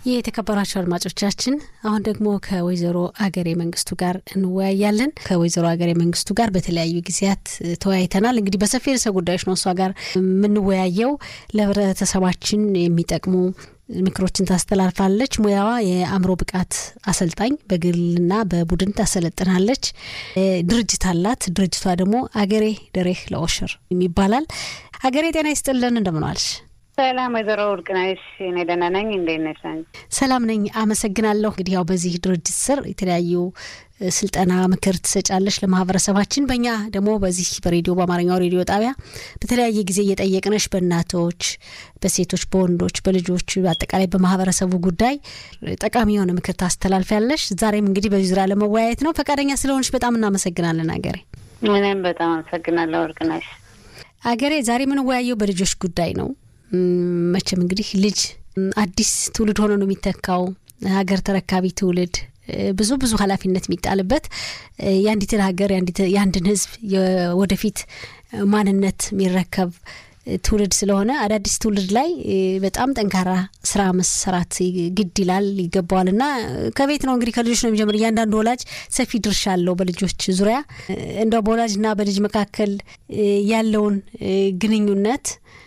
የተከበራችሁ አድማጮቻችን አሁን ደግሞ ከወይዘሮ አገሬ መንግስቱ ጋር እንወያያለን። ከወይዘሮ አገሬ መንግስቱ ጋር በተለያዩ ጊዜያት ተወያይተናል። እንግዲህ በሰፊ ርዕሰ ጉዳዮች ነው እሷ ጋር የምንወያየው። ለህብረተሰባችን የሚጠቅሙ ምክሮችን ታስተላልፋለች። ሙያዋ የአእምሮ ብቃት አሰልጣኝ በግልና በቡድን ታሰለጥናለች። ድርጅት አላት። ድርጅቷ ደግሞ አገሬ ደሬህ ለኦሽር ይባላል። አገሬ ጤና ይስጥልን፣ እንደምን ዋልሽ? ሰላም ወይዘሮ ወርቅነሽ፣ እኔ ደህና ነኝ። እንዴት ነሽ? ሰላም ነኝ፣ አመሰግናለሁ። እንግዲህ ያው በዚህ ድርጅት ስር የተለያዩ ስልጠና ምክር ትሰጫለሽ ለማህበረሰባችን። በእኛ ደግሞ በዚህ በሬዲዮ በአማርኛው ሬዲዮ ጣቢያ በተለያየ ጊዜ እየጠየቅነሽ በእናቶች፣ በሴቶች፣ በወንዶች፣ በልጆች አጠቃላይ በማህበረሰቡ ጉዳይ ጠቃሚ የሆነ ምክር ታስተላልፊያለሽ። ዛሬም እንግዲህ በዚህ ዙሪያ ለመወያየት ነው። ፈቃደኛ ስለሆንሽ በጣም እናመሰግናለን አገሬ። እኔም በጣም አመሰግናለሁ ወርቅነሽ። አገሬ ዛሬ የምንወያየው በልጆች ጉዳይ ነው። መቼም እንግዲህ ልጅ አዲስ ትውልድ ሆኖ ነው የሚተካው። ሀገር ተረካቢ ትውልድ ብዙ ኃላፊነት የሚጣልበት ያንዲትን ሀገር ያንድን ህዝብ ወደፊት ማንነት የሚረከብ ትውልድ ስለሆነ አዳዲስ ትውልድ ላይ በጣም ጠንካራ ስራ መስራት ግድ ይላል ይገባዋልና ከቤት ነው እንግዲህ ከልጆች ነው የሚጀምር። ያንዳንዱ ወላጅ ሰፊ ድርሻ አለው በልጆች ዙሪያ። እንደው በወላጅና በልጅ መካከል ያለውን ግንኙነት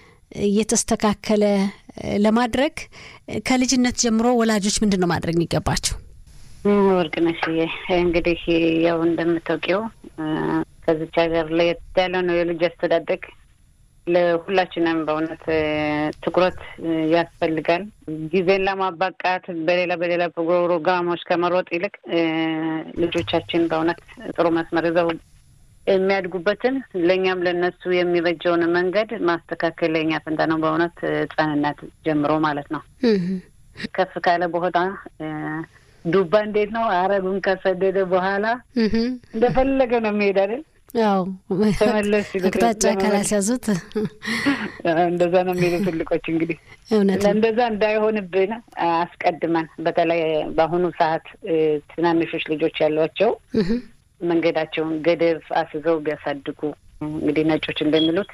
የተስተካከለ ለማድረግ ከልጅነት ጀምሮ ወላጆች ምንድነው ማድረግ የሚገባቸው? ወርቅነሽ እንግዲህ ያው እንደምታውቂው ከዚች ሀገር ላይ ያለ ነው የልጅ አስተዳደግ ለሁላችንም በእውነት ትኩረት ያስፈልጋል። ጊዜን ለማባቃት በሌላ ፕሮግራሞች ከመሮጥ ይልቅ ልጆቻችን በእውነት ጥሩ መስመር ይዘው የሚያድጉበትን ለኛም ለነሱ የሚበጀውን መንገድ ማስተካከል ለኛ ፈንታ ነው። በእውነት ጻንነት ጀምሮ ማለት ነው። ከፍ ካለ በኋላ ዱባ እንዴት ነው አረጉን ከሰደደ በኋላ እንደፈለገ ነው የሚሄድ አይደል? ያው ተመለስ አቅጣጫ ካላስያዙት እንደዛ ነው የሚሄዱ ትልቆች። እንግዲህ እንደዛ እንዳይሆንብን አስቀድመን በተለይ በአሁኑ ሰዓት ትናንሾች ልጆች ያሏቸው መንገዳቸውን ገደብ አስዘው ቢያሳድጉ እንግዲህ ነጮች እንደሚሉት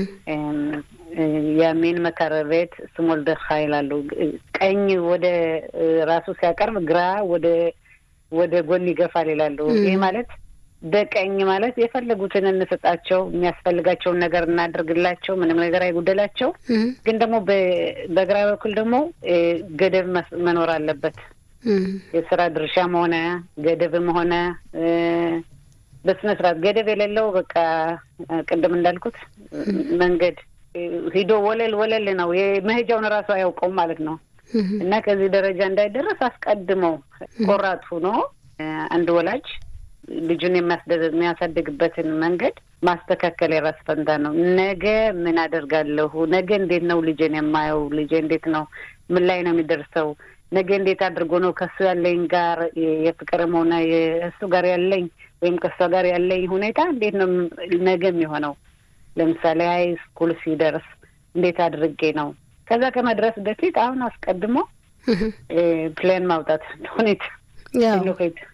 ያሜን መከረቤት ስሞል ደኻይላሉ። ቀኝ ወደ ራሱ ሲያቀርብ ግራ ወደ ጎን ይገፋል ይላሉ። ይሄ ማለት በቀኝ ማለት የፈለጉትን እንሰጣቸው፣ የሚያስፈልጋቸውን ነገር እናድርግላቸው፣ ምንም ነገር አይጉደላቸው። ግን ደግሞ በግራ በኩል ደግሞ ገደብ መኖር አለበት። የሥራ ድርሻም ሆነ ገደብም ሆነ በስነ ስርዓት ገደብ የሌለው በቃ ቅድም እንዳልኩት መንገድ ሂዶ ወለል ነው የመሄጃውን ራሱ አያውቀውም ማለት ነው። እና ከዚህ ደረጃ እንዳይደረስ አስቀድመው ቆራጥ ሆኖ አንድ ወላጅ ልጁን የሚያሳድግበትን መንገድ ማስተካከል የራስ ፈንታ ነው። ነገ ምን አደርጋለሁ? ነገ እንዴት ነው ልጄን የማየው? ልጄ እንዴት ነው ምን ላይ ነው የሚደርሰው? ነገ እንዴት አድርጎ ነው ከሱ ያለኝ ጋር የፍቅርም ሆነ የእሱ ጋር ያለኝ ወይም ከሷ ጋር ያለኝ ሁኔታ እንዴት ነው ነገ የሚሆነው? ለምሳሌ ሃይ ስኩል ሲደርስ እንዴት አድርጌ ነው ከዛ ከመድረስ በፊት አሁን አስቀድሞ ፕላን ማውጣት ሁኔታ ያው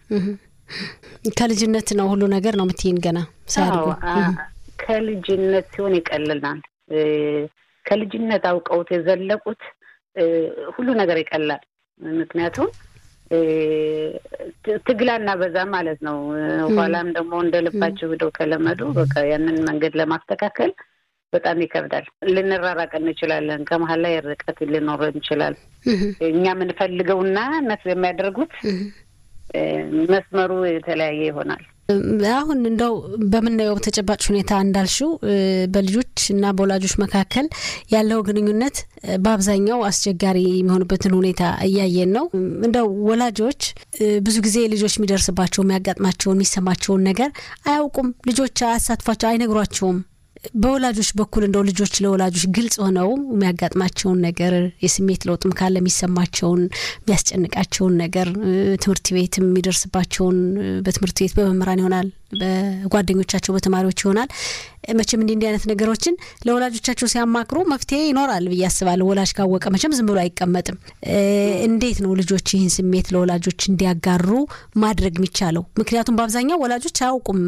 ከልጅነት ነው ሁሉ ነገር ነው የምትይን ገና ሳይርጉ ከልጅነት ሲሆን ይቀልልናል። ከልጅነት አውቀውት የዘለቁት ሁሉ ነገር ይቀላል። ምክንያቱም ትግላና በዛ ማለት ነው። ኋላም ደግሞ እንደልባቸው ሄደው ከለመዱ በቃ ያንን መንገድ ለማስተካከል በጣም ይከብዳል። ልንራራቅ እንችላለን። ከመሀል ላይ ርቀት ሊኖር ይችላል። እኛ የምንፈልገውና እነሱ የሚያደርጉት መስመሩ የተለያየ ይሆናል። አሁን እንደው በምናየው ተጨባጭ ሁኔታ እንዳልሽው በልጆችና በወላጆች መካከል ያለው ግንኙነት በአብዛኛው አስቸጋሪ የሚሆንበትን ሁኔታ እያየን ነው። እንደው ወላጆች ብዙ ጊዜ ልጆች የሚደርስባቸው የሚያጋጥማቸውን የሚሰማቸውን ነገር አያውቁም። ልጆች አሳትፏቸው አይነግሯቸውም። በወላጆች በኩል እንደው ልጆች ለወላጆች ግልጽ ሆነው የሚያጋጥማቸውን ነገር የስሜት ለውጥም ካለ የሚሰማቸውን የሚያስጨንቃቸውን ነገር ትምህርት ቤት የሚደርስባቸውን በትምህርት ቤት በመምህራን ይሆናል፣ በጓደኞቻቸው በተማሪዎች ይሆናል። መቼም እንዲህ አይነት ነገሮችን ለወላጆቻቸው ሲያማክሩ መፍትሄ ይኖራል ብዬ አስባለሁ። ወላጅ ካወቀ መቼም ዝም ብሎ አይቀመጥም። እንዴት ነው ልጆች ይህን ስሜት ለወላጆች እንዲያጋሩ ማድረግ የሚቻለው? ምክንያቱም በአብዛኛው ወላጆች አያውቁም